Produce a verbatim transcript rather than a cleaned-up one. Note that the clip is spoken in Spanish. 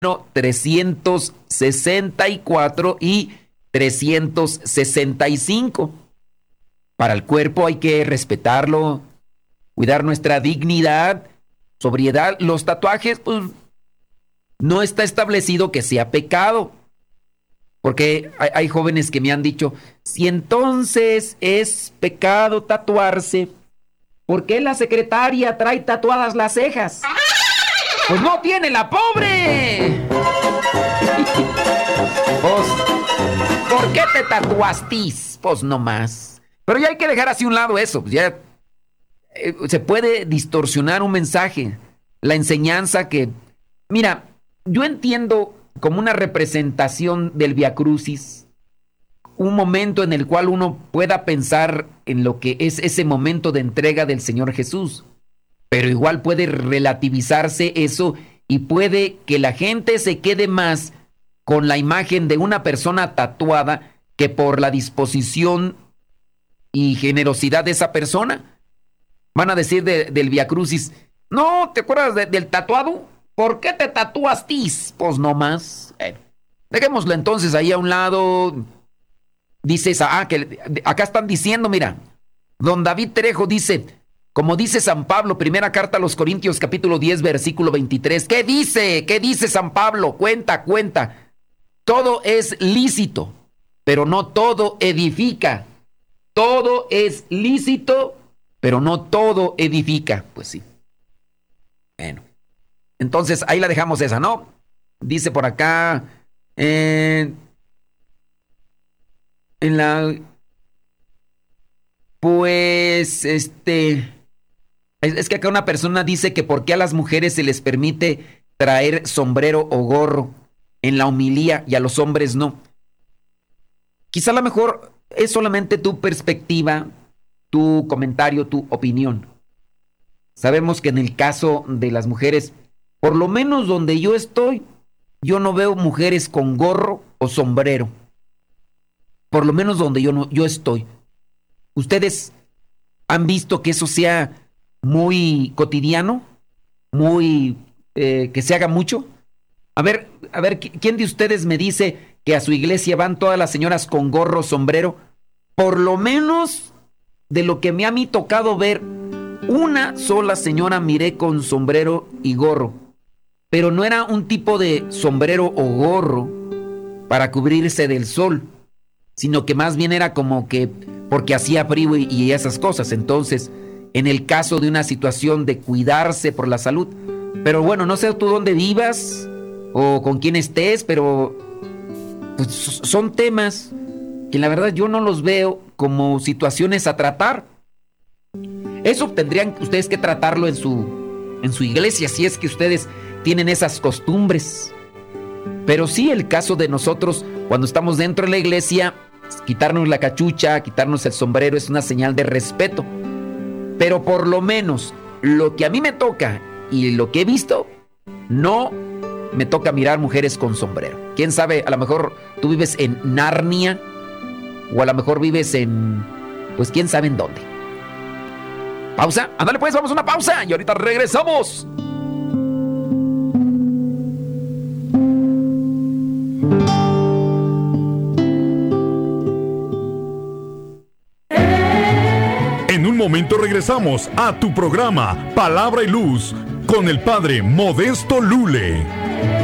trescientos sesenta y cuatro y trescientos sesenta y cinco. Para el cuerpo hay que respetarlo, cuidar nuestra dignidad, sobriedad. Los tatuajes, pues, no está establecido que sea pecado. Porque hay, hay jóvenes que me han dicho, si entonces es pecado tatuarse, ¿por qué la secretaria trae tatuadas las cejas? Pues no tiene la pobre. Pues, ¿por qué te tatuastís? Pues no más. Pero ya hay que dejar así un lado eso. Ya eh, se puede distorsionar un mensaje. La enseñanza que, mira, yo entiendo como una representación del Vía Crucis, un momento en el cual uno pueda pensar en lo que es ese momento de entrega del Señor Jesús. Pero igual puede relativizarse eso y puede que la gente se quede más con la imagen de una persona tatuada que por la disposición y generosidad de esa persona. Van a decir de, del Vía Crucis, no, ¿te acuerdas de, del tatuado? ¿Por qué te tatuastis? Pues no más. Bueno, dejémoslo entonces ahí a un lado. Dice esa, ah, que acá están diciendo, mira, don David Trejo dice, como dice San Pablo, primera carta a los Corintios, capítulo diez, versículo veintitrés. ¿Qué dice? ¿Qué dice San Pablo? Cuenta, cuenta. Todo es lícito, pero no todo edifica. Todo es lícito, pero no todo edifica. Pues sí. Bueno. Entonces, ahí la dejamos esa, ¿no? Dice por acá, eh, en la... Pues, este... Es, es que acá una persona dice que por qué a las mujeres se les permite traer sombrero o gorro en la homilía y a los hombres no. Quizá a lo mejor es solamente tu perspectiva, tu comentario, tu opinión. Sabemos que en el caso de las mujeres, por lo menos donde yo estoy, yo no veo mujeres con gorro o sombrero. Por lo menos donde yo, no, yo estoy. ¿Ustedes han visto que eso sea muy cotidiano? Muy... Eh, que se haga mucho. A ver, a ver, ¿quién de ustedes me dice que a su iglesia van todas las señoras con gorro, sombrero? Por lo menos de lo que me ha a mí tocado ver, una sola señora miré con sombrero y gorro. Pero no era un tipo de sombrero o gorro para cubrirse del sol, sino que más bien era como que porque hacía frío y, y esas cosas. Entonces, en el caso de una situación de cuidarse por la salud. Pero bueno, no sé tú dónde vivas o con quién estés, pero pues, son temas que la verdad yo no los veo como situaciones a tratar. Eso tendrían ustedes que tratarlo en su, en su iglesia, si es que ustedes tienen esas costumbres. Pero sí, el caso de nosotros, cuando estamos dentro de la iglesia, quitarnos la cachucha, quitarnos el sombrero es una señal de respeto. Pero por lo menos lo que a mí me toca y lo que he visto, no me toca mirar mujeres con sombrero. Quién sabe, a lo mejor tú vives en Narnia o a lo mejor vives en, pues quién sabe en dónde. Pausa, ándale pues, vamos a una pausa y ahorita regresamos. En un momento regresamos a tu programa Palabra y Luz con el Padre Modesto Lule.